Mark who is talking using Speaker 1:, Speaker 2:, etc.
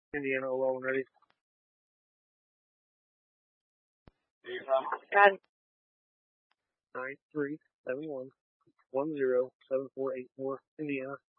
Speaker 1: Indiana, all ready.
Speaker 2: Got it.
Speaker 1: 9371 107484, Indiana.